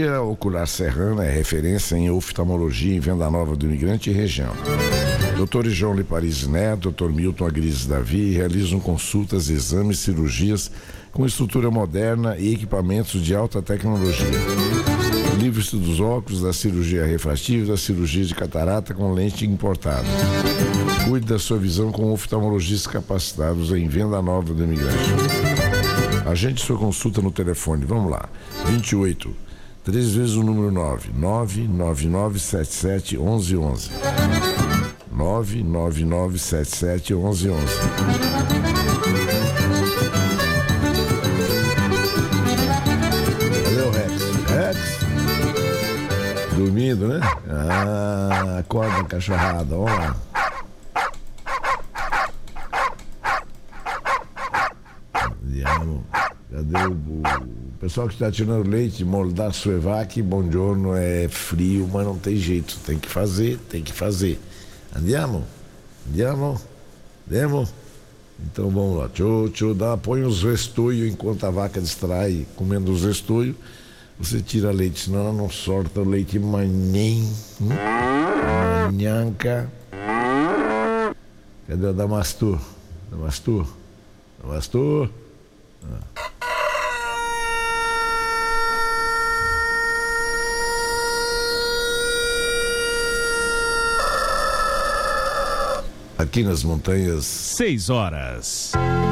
Cirurgia Ocular Serrana é referência em oftalmologia em Venda Nova do Imigrante e região. Dr. João Liparis Neto, Dr. Milton Agris Davi realizam consultas, exames, cirurgias com estrutura moderna e equipamentos de alta tecnologia. Livre-se dos óculos, da cirurgia refrativa e da cirurgia de catarata com lente importada. Cuide da sua visão com oftalmologistas capacitados em Venda Nova do Imigrante. Agende sua consulta no telefone, vamos lá, 28, 3 vezes o número 999771111. 999771111. Cadê o Rex? Rex? Dormindo, né? Ah, acorda, cachorrada, vamos lá. Cadê o pessoal que está tirando leite, Moldar Suevac, buongiorno, é frio, mas não tem jeito, tem que fazer. Andiamo? Então vamos lá, põe os restoios enquanto a vaca distrai comendo os restoios, você tira leite, senão ela não solta o leite manhanca. Cadê o Damastor? Aqui nas montanhas. 6 horas.